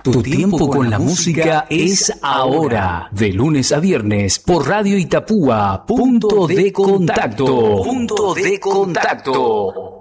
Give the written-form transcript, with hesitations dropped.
Tu tiempo con la música es ahora. De lunes a viernes por Radio Itapúa. Punto de contacto. Punto de contacto.